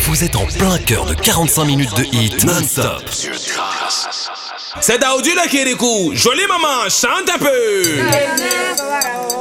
Vous êtes en plein cœur de 45 minutes de hit non-stop. C'est Daoudi là qui est des coups. Jolie maman, chante un peu.